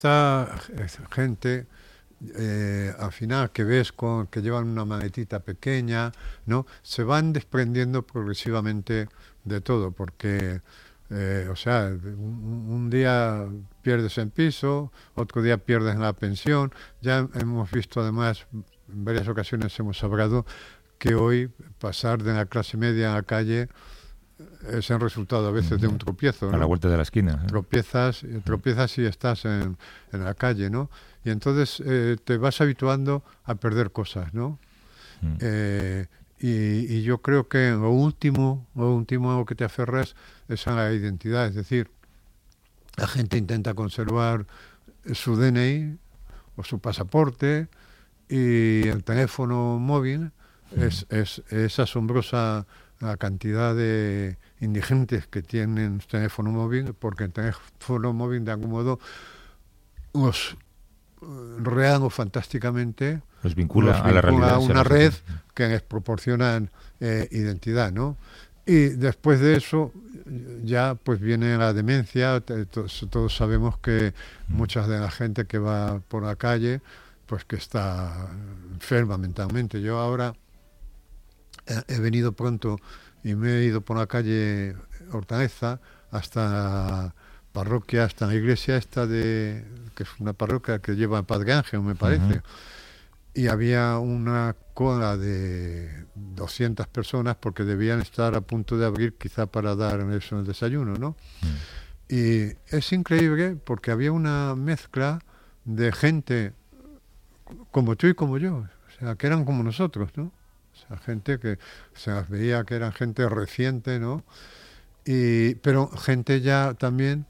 Esta gente, al final, que ves que llevan una maletita pequeña, ¿no? Se van desprendiendo progresivamente de todo, porque, o sea, un día pierdes en piso, otro día pierdes en la pensión. Ya hemos visto, además, en varias ocasiones hemos hablado que hoy pasar de la clase media a la calle es el resultado a veces de un tropiezo, A la ¿no? vuelta de la esquina. Tropiezas y estás en la calle, ¿no? Y entonces te vas habituando a perder cosas, ¿no? Mm. Y yo creo que lo último a lo que te aferras es a la identidad. Es decir, la gente intenta conservar su DNI o su pasaporte, y el teléfono móvil. Es asombrosa la cantidad de indigentes que tienen teléfono móvil, porque el teléfono móvil de algún modo los real o fantásticamente Los vincula a la realidad. a una red que les proporciona identidad, ¿no? Y después de eso ya pues viene la demencia. Todos sabemos que mucha de la gente que va por la calle pues que está enferma mentalmente. Yo ahora he venido pronto y me he ido por la calle Hortaleza hasta la parroquia, hasta la iglesia esta que es una parroquia que lleva a Padre Ángel, me parece. Y había una cola de 200 personas porque debían estar a punto de abrir, quizá para dar eso en el desayuno, ¿no? Y es increíble porque había una mezcla de gente como tú y como yo, o sea, que eran como nosotros, ¿no? O sea, gente que se las veía que eran gente reciente, ¿no? Pero gente ya también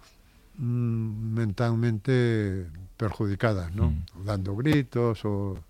mentalmente perjudicadas, ¿no? Dando gritos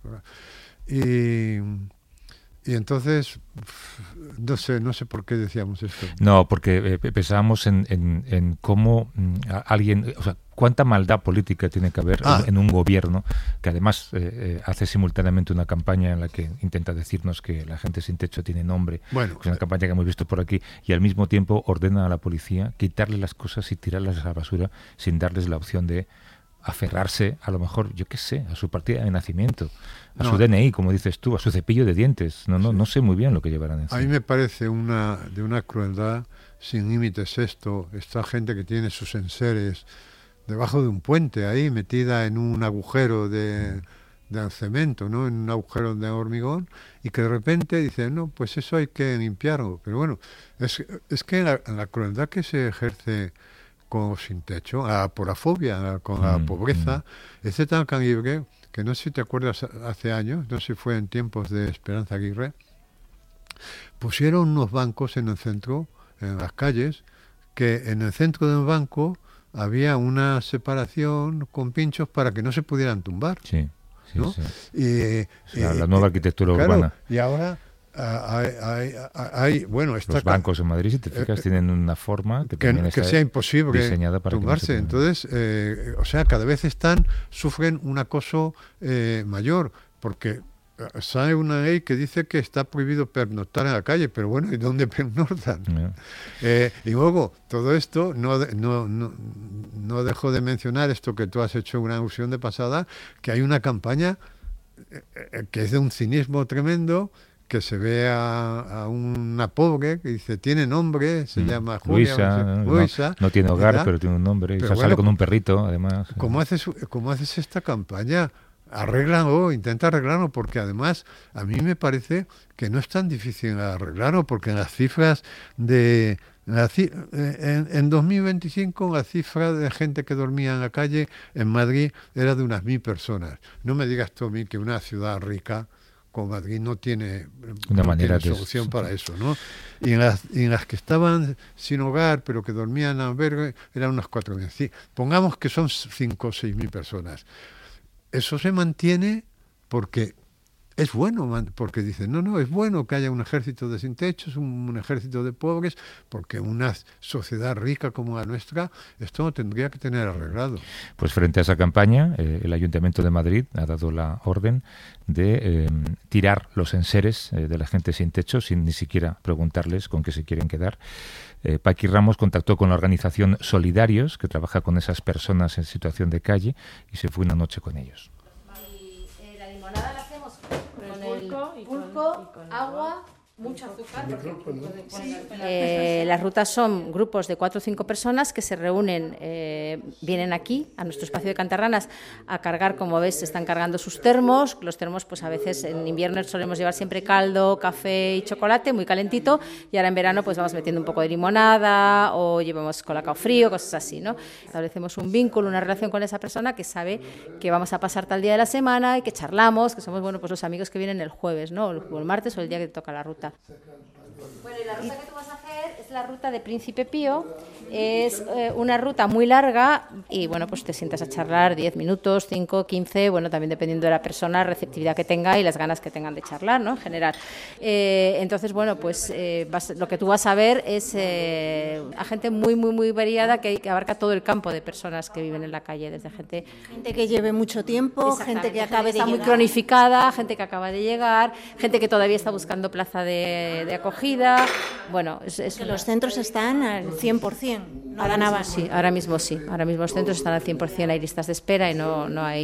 y, y entonces no sé por qué decíamos esto. No, porque pensábamos en cómo alguien, o sea, cuánta maldad política tiene que haber en un gobierno que además hace simultáneamente una campaña en la que intenta decirnos que la gente sin techo tiene nombre, bueno, que es una campaña que hemos visto por aquí, y al mismo tiempo ordena a la policía quitarle las cosas y tirarlas a la basura sin darles la opción de aferrarse, a lo mejor, yo qué sé, a su partida de nacimiento, a su DNI, como dices tú, a su cepillo de dientes. No sé muy bien lo que llevarán encima. A mí me parece de una crueldad sin límites esta gente que tiene sus enseres debajo de un puente, ahí metida en un agujero de cemento, ¿no? En un agujero de hormigón, y que de repente dicen, no, pues eso hay que limpiarlo. Pero bueno, es que la crueldad que se ejerce con sin techo, la porafobia, con la pobreza, es de tal calibre que no sé si te acuerdas, hace años, no sé si fue en tiempos de Esperanza Aguirre, pusieron unos bancos en el centro, en las calles, que en el centro del banco había una separación con pinchos para que no se pudieran tumbar. Sí, ¿no? Sí. La nueva arquitectura urbana. Y ahora bueno, los bancos en Madrid, si te fijas, tienen una forma que sea imposible diseñada para tumbarse. Entonces, o sea, cada vez sufren un acoso mayor, porque sale una ley que dice que está prohibido pernoctar en la calle, pero bueno, ¿y dónde pernoctan? Y luego, todo esto, no dejo de mencionar esto que tú has hecho una alusión de pasada, que hay una campaña que es de un cinismo tremendo, que se ve a una pobre que dice, tiene nombre, se llama Julia, Luisa, no tiene hogar, ¿verdad? Pero tiene un nombre, y sale con un perrito, además. ¿Cómo haces esta campaña? Arréglalo, intenta arreglarlo, porque además a mí me parece que no es tan difícil arreglarlo, porque en las cifras en 2025 la cifra de gente que dormía en la calle en Madrid era de unas 1.000 personas. No me digas tú a mí que una ciudad rica como Madrid no tiene solución para eso, ¿no? Y en las que estaban sin hogar, pero que dormían en albergue, eran unas 4.000. Sí, pongamos que son 5 o 6.000 personas. Eso se mantiene porque es bueno, porque dicen, no, es bueno que haya un ejército de sin techos, un ejército de pobres, porque una sociedad rica como la nuestra, esto lo tendría que tener arreglado. Pues frente a esa campaña, el Ayuntamiento de Madrid ha dado la orden de tirar los enseres de la gente sin techo, sin ni siquiera preguntarles con qué se quieren quedar. Paqui Ramos contactó con la organización Solidarios, que trabaja con esas personas en situación de calle, y se fue una noche con ellos. La limonada la hacemos con el pulco, agua, mucho azúcar. Las rutas son grupos de 4 o 5 personas que se reúnen, vienen aquí a nuestro espacio de Cantarranas a cargar, como ves, están cargando sus termos. Los termos, pues a veces en invierno solemos llevar siempre caldo, café y chocolate, muy calentito, y ahora en verano pues vamos metiendo un poco de limonada o llevamos colacao frío, cosas así, ¿no? Establecemos un vínculo, una relación con esa persona que sabe que vamos a pasar tal día de la semana y que charlamos, que somos, bueno, pues los amigos que vienen el jueves, ¿no? O el martes o el día que te toca la ruta. Bueno, y la ruta que tú vas a hacer es la ruta de Príncipe Pío. Es una ruta muy larga y, bueno, pues te sientas a charlar 10 minutos, 5, 15, bueno, también dependiendo de la persona, la receptividad que tenga y las ganas que tengan de charlar, ¿no? En general. Entonces, bueno, pues lo que tú vas a ver es a gente muy, muy, muy variada que abarca todo el campo de personas que viven en la calle, desde gente que lleve mucho tiempo, gente que acabe de llegar. Está muy cronificada, gente que acaba de llegar, gente que todavía está buscando plaza de acogida. Bueno, los centros están al 100%. No ahora mismo sí, ahora mismo sí. Ahora mismo los centros están al 100%, hay listas de espera y no hay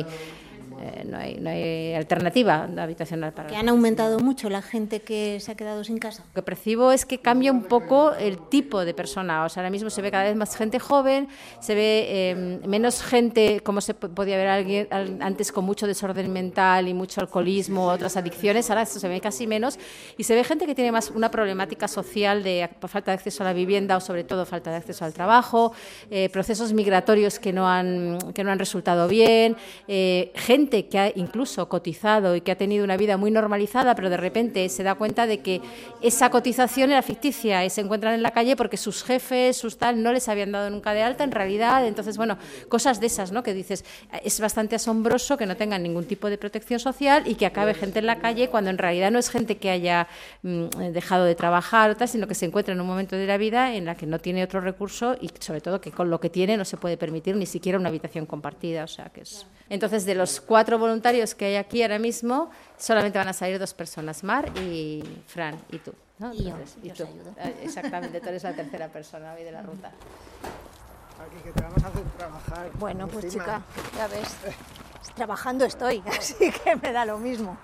alternativa habitacional para. ¿Que han aumentado mucho la gente que se ha quedado sin casa? Lo que percibo es que cambia un poco el tipo de persona. O sea, ahora mismo se ve cada vez más gente joven, se ve menos gente, como se podía ver alguien antes, con mucho desorden mental y mucho alcoholismo, otras adicciones. Ahora eso se ve casi menos, y se ve gente que tiene más una problemática social de falta de acceso a la vivienda o sobre todo falta de acceso al trabajo, procesos migratorios que no han resultado bien, gente que ha incluso cotizado y que ha tenido una vida muy normalizada, pero de repente se da cuenta de que esa cotización era ficticia y se encuentran en la calle porque sus jefes, sus tal, no les habían dado nunca de alta en realidad. Entonces, bueno, cosas de esas, ¿no? Que dices, es bastante asombroso que no tengan ningún tipo de protección social y que acabe gente en la calle cuando en realidad no es gente que haya dejado de trabajar o tal, sino que se encuentra en un momento de la vida en la que no tiene otro recurso y sobre todo que con lo que tiene no se puede permitir ni siquiera una habitación compartida. O sea, que es. Entonces, de los 4 voluntarios que hay aquí ahora mismo, solamente van a salir 2 personas, Mar y Fran, y tú, ¿no? Y tú. Exactamente, tú eres la tercera persona hoy de la ruta. Aquí que te vamos a hacer trabajar. Bueno, pues encima. chica, ya ves, trabajando estoy, así que me da lo mismo.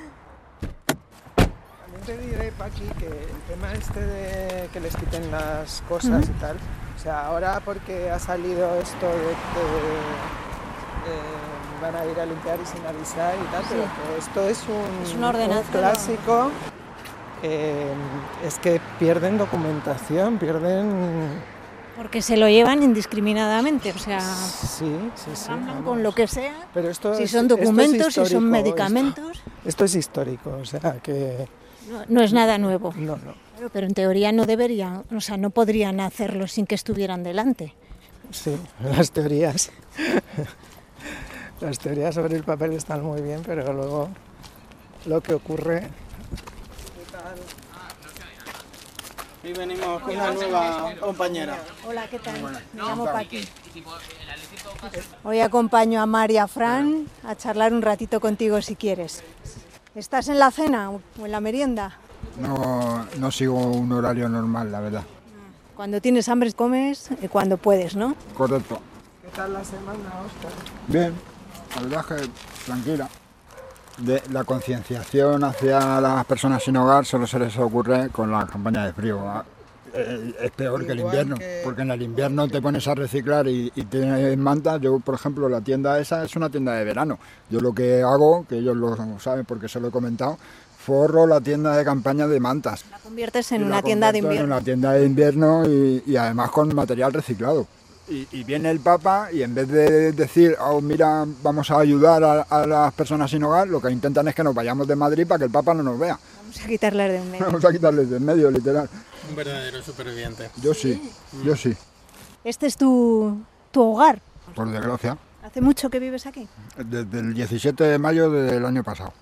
También te diré, Paqui, que el tema este de que les quiten las cosas y tal, o sea, ahora porque ha salido esto de que van a ir a limpiar y sin avisar y tal, pero que esto es una ordenanza, un clásico, es que pierden documentación, porque se lo llevan indiscriminadamente, o sea, sí, con lo que sea, pero esto si son documentos, si son medicamentos. Esto es histórico, o sea que. No es nada nuevo. No. Pero en teoría no deberían, o sea, no podrían hacerlo sin que estuvieran delante. Sí, las teorías. Las teorías sobre el papel están muy bien, pero luego lo que ocurre. Y venimos con una nueva compañera. Hola, ¿qué tal? Me llamo Paqui. Hoy acompaño a Mar y a Fran a charlar un ratito contigo si quieres. ¿Estás en la cena o en la merienda? No sigo un horario normal, la verdad. Cuando tienes hambre comes y cuando puedes, ¿no? Correcto. ¿Qué tal la semana, Óscar? Bien, la verdad es que tranquila. De la concienciación hacia las personas sin hogar solo se les ocurre con la campaña de frío. Es peor que el invierno, porque en el invierno te pones a reciclar y tienes mantas. Yo, por ejemplo, la tienda esa es una tienda de verano. Yo lo que hago, que ellos lo saben porque se lo he comentado, forro la tienda de campaña de mantas. La conviertes en una tienda de invierno. En una tienda de invierno y además con material reciclado. Y viene el Papa y en vez de decir, oh, mira, vamos a ayudar a las personas sin hogar, lo que intentan es que nos vayamos de Madrid para que el Papa no nos vea. Vamos a quitarles de en medio. Vamos a quitarles de en medio, literal. Un verdadero superviviente. Yo sí. ¿Este es tu hogar? Por desgracia. ¿Hace mucho que vives aquí? Desde el 17 de mayo del año pasado.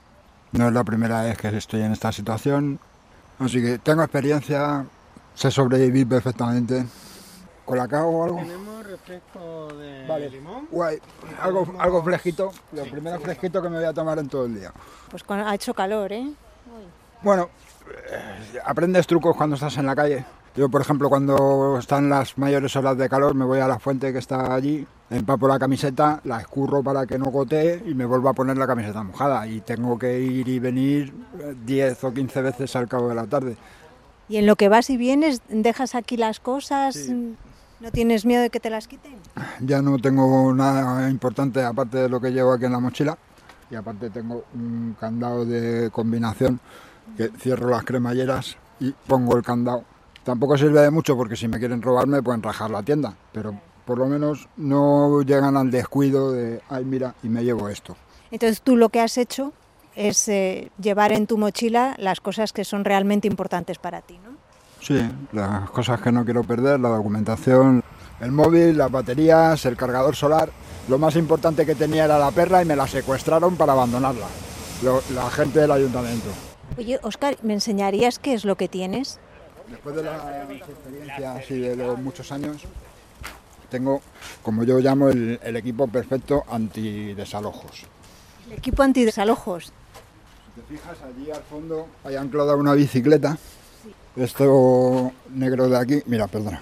No es la primera vez que estoy en esta situación, así que tengo experiencia, sé sobrevivir perfectamente. ¿Colacao o algo? Tenemos refresco de limón. Guay, algo fresquito, lo primero fresquito que me voy a tomar en todo el día. Pues ha hecho calor, ¿eh? Bueno, aprendes trucos cuando estás en la calle. Yo, por ejemplo, cuando están las mayores horas de calor, me voy a la fuente que está allí, empapo la camiseta, la escurro para que no gotee y me vuelvo a poner la camiseta mojada. Y tengo que ir y venir 10 o 15 veces al cabo de la tarde. ¿Y en lo que vas y vienes, dejas aquí las cosas? Sí. ¿No tienes miedo de que te las quiten? Ya no tengo nada importante aparte de lo que llevo aquí en la mochila. Y aparte tengo un candado de combinación que cierro las cremalleras y pongo el candado. Tampoco sirve de mucho porque si me quieren robar me pueden rajar la tienda, pero por lo menos no llegan al descuido de, ay mira, y me llevo esto. Entonces tú lo que has hecho es llevar en tu mochila las cosas que son realmente importantes para ti, ¿no? Sí, las cosas que no quiero perder, la documentación, el móvil, las baterías, el cargador solar. Lo más importante que tenía era la perra y me la secuestraron para abandonarla, la gente del ayuntamiento. Oye, Óscar, ¿me enseñarías qué es lo que tienes? Después de la experiencia así de los muchos años, tengo, como yo llamo, el equipo perfecto antidesalojos. El equipo antidesalojos. Si te fijas, allí al fondo hay anclada una bicicleta. Sí. Esto negro de aquí, mira, perdona.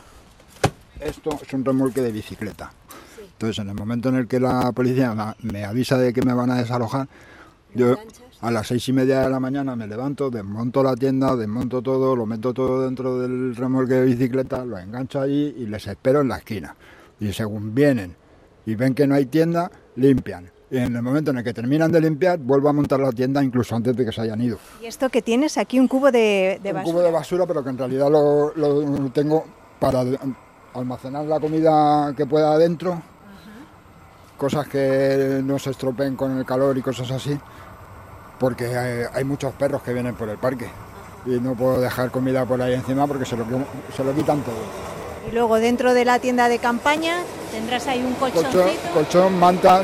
Esto es un remolque de bicicleta. Sí. Entonces, en el momento en el que la policía me avisa de que me van a desalojar, yo a las 6:30 de la mañana me levanto, desmonto la tienda, desmonto todo, lo meto todo dentro del remolque de bicicleta, lo engancho allí y les espero en la esquina. Y según vienen y ven que no hay tienda, limpian. Y en el momento en el que terminan de limpiar, vuelvo a montar la tienda incluso antes de que se hayan ido. ¿Y esto que tienes aquí? Un cubo de basura. Un cubo de basura, pero que en realidad lo tengo para almacenar la comida que pueda adentro, cosas que no se estropeen con el calor y cosas así. Porque hay muchos perros que vienen por el parque y no puedo dejar comida por ahí encima porque se lo quitan todo. Y luego dentro de la tienda de campaña tendrás ahí un colchoncito. Colchón,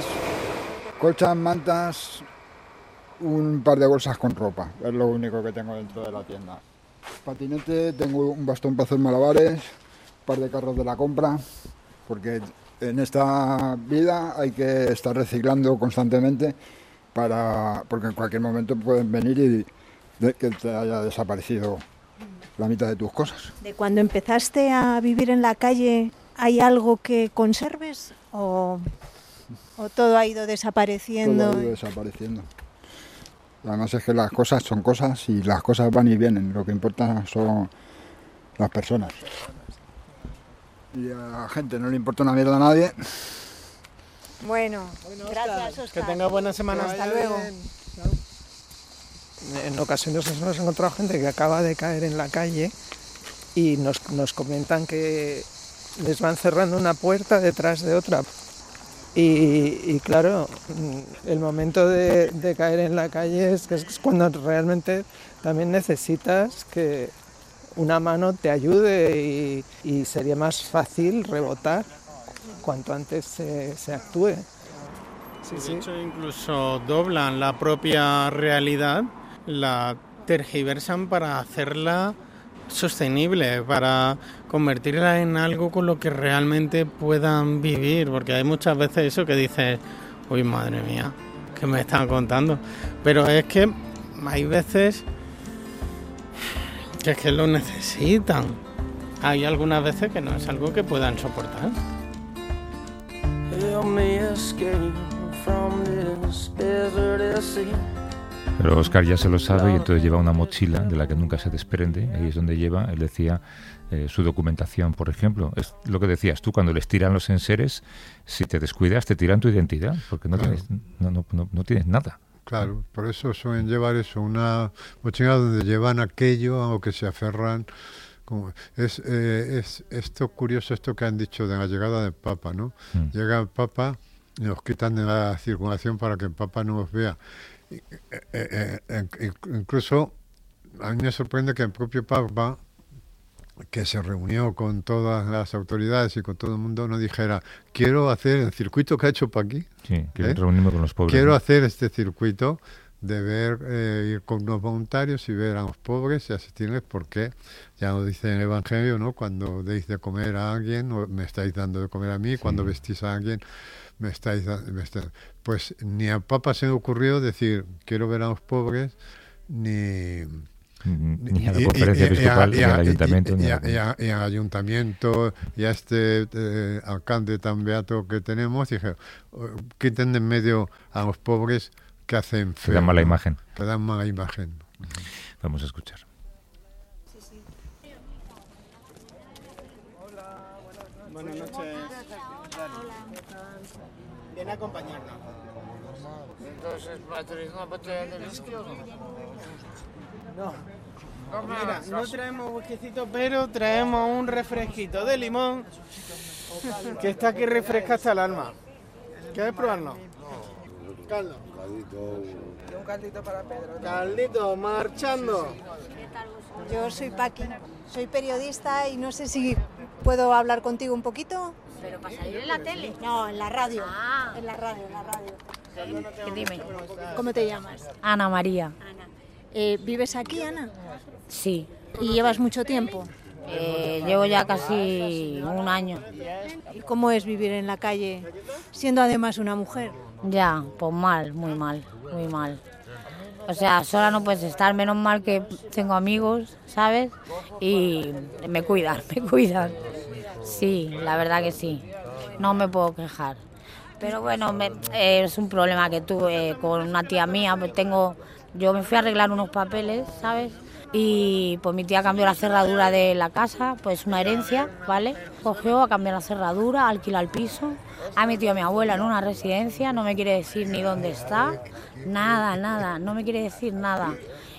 mantas, un par de bolsas con ropa, es lo único que tengo dentro de la tienda. Patinete, tengo un bastón para hacer malabares, un par de carros de la compra, porque en esta vida hay que estar reciclando constantemente. Porque en cualquier momento pueden venir y que te haya desaparecido la mitad de tus cosas. ¿De cuando empezaste a vivir en la calle hay algo que conserves o todo ha ido desapareciendo? Todo ha ido desapareciendo. Además es que las cosas son cosas y las cosas van y vienen. Lo que importa son las personas. Y a la gente no le importa una mierda a nadie. Bueno, gracias, Óscar. Que tenga buena semana. Hasta luego. En ocasiones nos hemos encontrado gente que acaba de caer en la calle y nos comentan que les van cerrando una puerta detrás de otra. Y claro, el momento de caer en la calle es cuando realmente también necesitas que una mano te ayude y sería más fácil rebotar cuanto antes se actúe. De hecho, incluso doblan la propia realidad, la tergiversan para hacerla sostenible, para convertirla en algo con lo que realmente puedan vivir, porque hay muchas veces eso que dices, uy, madre mía, ¿qué me están contando? Pero es que hay veces que es que lo necesitan. Hay algunas veces que no es algo que puedan soportar. Pero Óscar ya se lo sabe y entonces lleva una mochila de la que nunca se desprende. Ahí es donde lleva, él decía, su documentación, por ejemplo. Es lo que decías tú, cuando les tiran los enseres, si te descuidas te tiran tu identidad, porque no, claro, no tienes nada. Claro, por eso suelen llevar eso, una mochila donde llevan aquello a lo que se aferran. Es esto curioso, esto que han dicho de la llegada del Papa, ¿no? Llega el Papa y los quitan de la circulación para que el Papa no los vea. Incluso a mí me sorprende que el propio Papa, que se reunió con todas las autoridades y con todo el mundo, no dijera, quiero hacer el circuito que ha hecho Paqui. Sí, quiero reunirme con los pobres. Quiero hacer este circuito de ver, ir con unos voluntarios y ver a los pobres y asistirles, porque ya nos dice en el Evangelio, ¿no? Cuando deis de comer a alguien, o me estáis dando de comer a mí, cuando vestís a alguien, me estáis dando... Pues ni al Papa se le ocurrió decir, quiero ver a los pobres, ni a la conferencia episcopal, ni al ayuntamiento. Y al ayuntamiento, y a este alcalde tan beato que tenemos, dije, quiten de en medio a los pobres que hacen feo. Que dan mala imagen. Que dan mala imagen. Vamos a escuchar. Buenas noches. Viene a acompañarnos. Entonces, ¿va a tener una botella de whisky o no? No. Mira, no traemos whiskycito, pero traemos un refresquito de limón que está aquí, refresca hasta el alma. ¿Quieres probarlo? Caldo. Y un caldito para Pedro. Caldito, marchando. Yo soy Paqui, soy periodista y no sé si puedo hablar contigo un poquito. ¿Pero para salir en la tele? No, en la radio. Ah. En la radio. Sí, dime. ¿Cómo te llamas? Ana María. Ana. ¿Vives aquí, Ana? Sí. ¿Y llevas mucho tiempo? Llevo ya casi un año. ¿Y cómo es vivir en la calle siendo además una mujer? Ya, pues mal, muy mal. O sea, sola no puedes estar, menos mal que tengo amigos, ¿sabes? Y me cuidan. Sí, la verdad que sí. No me puedo quejar. Pero bueno, es un problema que tuve con una tía mía. Yo me fui a arreglar unos papeles, ¿sabes? Y pues mi tía cambió la cerradura de la casa, pues una herencia, ¿vale? Cogió a cambiar la cerradura, alquila el piso, ha metido a mi abuela en una residencia, no me quiere decir ni dónde está, nada, no me quiere decir nada.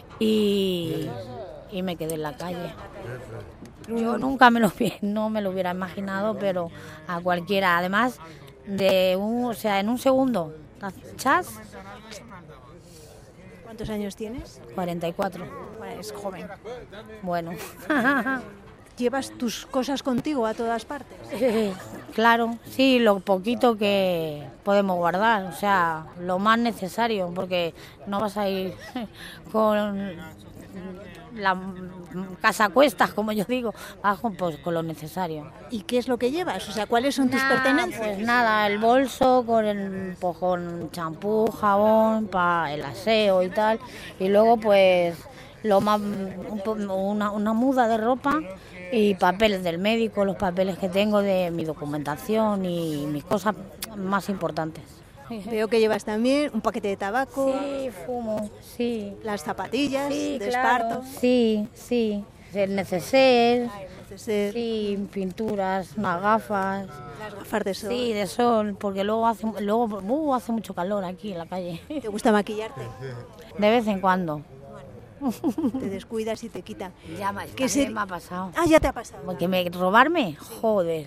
Y me quedé en la calle. Yo nunca no me lo hubiera imaginado, pero a cualquiera, además en un segundo, ¿chas? ¿Cuántos años tienes? 44. Bueno, es joven. Bueno. ¿Llevas tus cosas contigo a todas partes? Claro, sí, lo poquito que podemos guardar, o sea, lo más necesario, porque no vas a ir con la casa a cuestas, como yo digo, bajo pues con lo necesario. ¿Y qué es lo que llevas? O sea, ¿cuáles son tus pertenencias? Pues nada, el bolso con champú, jabón, para el aseo y tal, y luego pues lo más una muda de ropa y papeles del médico, los papeles que tengo de mi documentación y mis cosas más importantes. Veo que llevas también un paquete de tabaco. Sí, fumo, sí. Las zapatillas de claro. esparto. Sí. El neceser. Sí, pinturas, unas gafas. Las gafas de sol. Sí, de sol, porque luego hace mucho calor aquí en la calle. ¿Te gusta maquillarte? De vez en cuando. Te descuidas y te quitan. Ya me ha pasado. Ah, ya te ha pasado. Porque robarme, joder.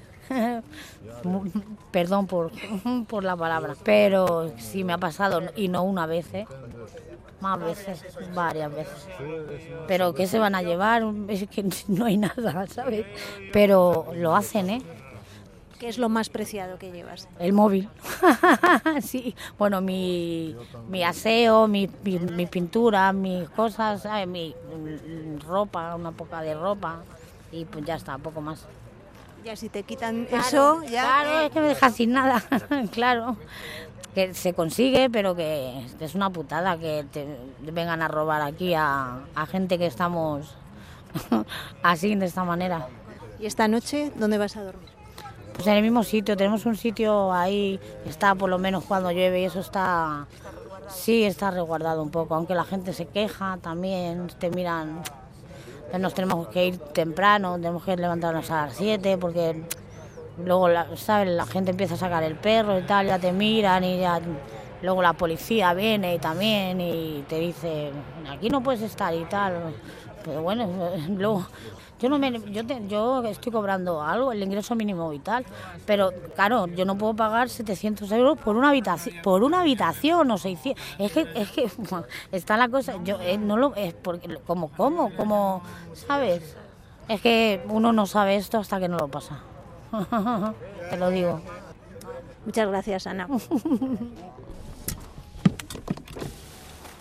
Perdón por la palabra, pero sí me ha pasado, y no una vez, más veces, varias veces. Pero ¿qué se van a llevar? Es que no hay nada, ¿sabes? Pero lo hacen, ¿Qué es lo más preciado que llevas? El móvil. Sí, bueno, mi aseo, mi pintura, mis cosas, ¿sabes? Mi ropa, una poca de ropa, y pues ya está, poco más. Ya si te quitan Claro, eso, ya... Claro, es que me dejas sin nada, claro. Que se consigue, pero que es una putada que te vengan a robar aquí a gente que estamos así, de esta manera. ¿Y esta noche dónde vas a dormir? Pues en el mismo sitio, tenemos un sitio ahí, está por lo menos cuando llueve y eso está... Sí, está resguardado un poco, aunque la gente se queja también, te miran... Nos tenemos que ir temprano, tenemos que levantarnos a las 7 porque luego, ¿sabes? La gente empieza a sacar el perro y tal, ya te miran y ya... Luego la policía viene y también y te dice, aquí no puedes estar y tal. Pero bueno, luego... Yo estoy cobrando algo, el ingreso mínimo vital, pero claro, yo no puedo pagar 700 euros por una habitación o 600. Es que está la cosa, yo no lo es porque como, ¿sabes? Es que uno no sabe esto hasta que no lo pasa. Te lo digo. Muchas gracias, Ana.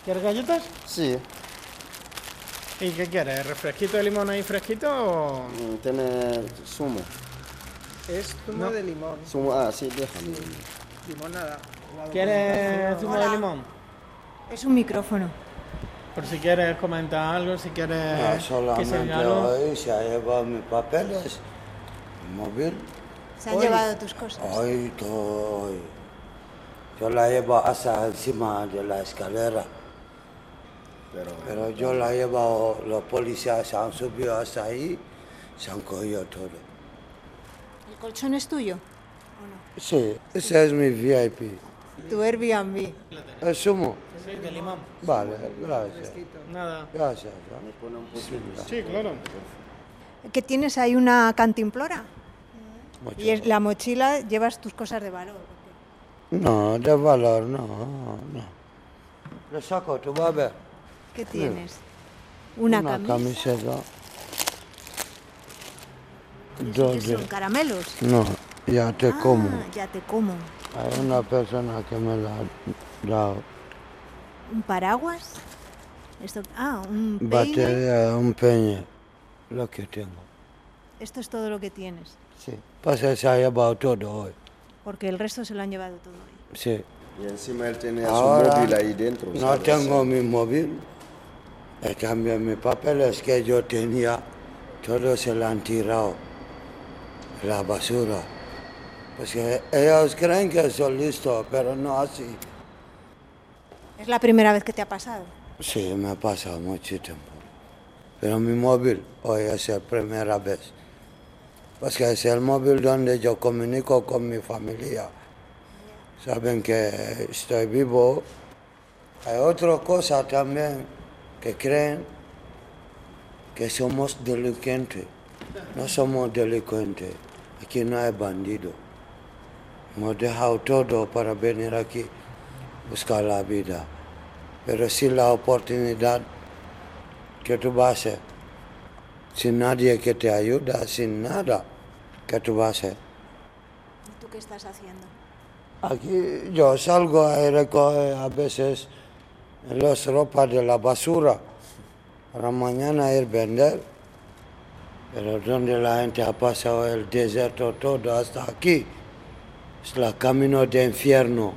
¿Quieres galletas? Sí. ¿Y qué quieres? ¿Refresquito de limón ahí fresquito o...? Tiene zumo. Es zumo de limón. Zumo, sí, déjame. Limonada. ¿Quieres zumo de limón? Es un micrófono. Por si quieres comentar algo, si quieres No, que se solamente diga algo. hoy se ha llevado mis papeles, mi móvil. ¿Se han llevado tus cosas? Hoy, todo hoy. Yo la llevo hasta encima de la escalera. Pero yo la he llevado, los policías se han subido hasta ahí, se han cogido todo. ¿El colchón es tuyo? Sí, ese es mi VIP. Tu Airbnb. ¿El zumo? Sí, de limón. Vale, gracias. Nada. Gracias. Sí, claro. ¿Que tienes ahí una cantimplora? Mucho. Y la mochila llevas tus cosas de valor. No, de valor, no. Le saco, tú vas a ver. ¿Qué tienes? Una camiseta. ¿Qué son caramelos? No, ya te como. Ya te como. Hay una persona que me la ha dado. ¿Un paraguas? Un peine. Batería, un peine, lo que tengo. Esto es todo lo que tienes. Sí. Pasa, se ha llevado todo hoy. Porque el resto se lo han llevado todo hoy. Sí. Y encima él tiene Ahora, su móvil ahí dentro. No ¿sabes? tengo mi móvil. Y también mis papeles que yo tenía, todos se lo han tirado a la basura. Pues que ellos creen que soy listo, pero no así. ¿Es la primera vez que te ha pasado? Sí, me ha pasado mucho tiempo. Pero mi móvil hoy es la primera vez. Pues que es el móvil donde yo comunico con mi familia. Saben que estoy vivo. Hay otra cosa también, que creen que somos delincuentes. No somos delincuentes. Aquí no hay bandido. Hemos dejado todo para venir aquí, buscar la vida. Pero sin la oportunidad, ¿qué tú vas a hacer? Sin nadie que te ayuda, sin nada, ¿qué tú vas a hacer? ¿Y tú qué estás haciendo? Aquí yo salgo a recoger a veces las ropas de la basura para mañana ir a vender. Pero donde la gente ha pasado el desierto todo hasta aquí, es el camino de infierno.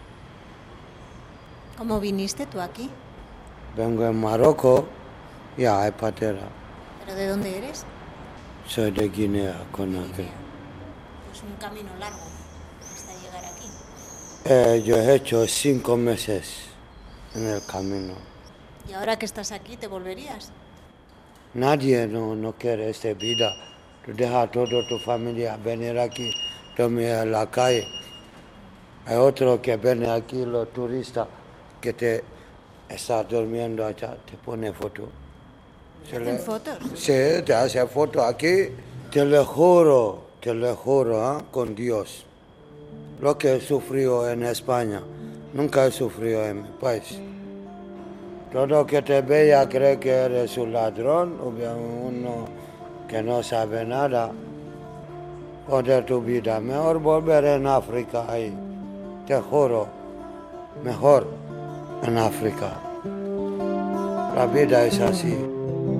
¿Cómo viniste tú aquí? Vengo en Marruecos y hay patera. ¿Pero de dónde eres? Soy de Guinea, Conakry. Pues un camino largo hasta llegar aquí. Yo he hecho 5 meses en el camino. ¿Y ahora que estás aquí, te volverías? Nadie no quiere esta vida. Tú dejas toda tu familia venir aquí, dormir en la calle. Hay otro que viene aquí, los turistas, que te está durmiendo allá, te pone foto. ¿Te hacen fotos? Sí, te hace foto aquí. Te lo juro, con Dios. Lo que he sufrido en España, nunca he sufrido en mi país. Todo que te vea cree que eres un ladrón o bien uno que no sabe nada. Joder tu vida. Mejor volver en África ahí. Te juro. Mejor en África. La vida es así.